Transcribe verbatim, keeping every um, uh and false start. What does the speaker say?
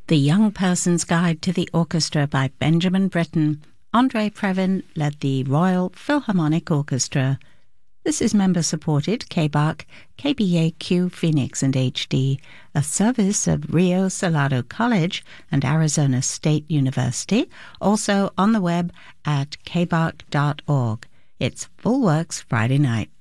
The Young Person's Guide to the Orchestra by Benjamin Britten. Andre Previn led the Royal Philharmonic Orchestra. This is member-supported K B A C, K B A Q Phoenix and H D, a service of Rio Salado College and Arizona State University, also on the web at k b a c dot org. It's Full Works Friday night.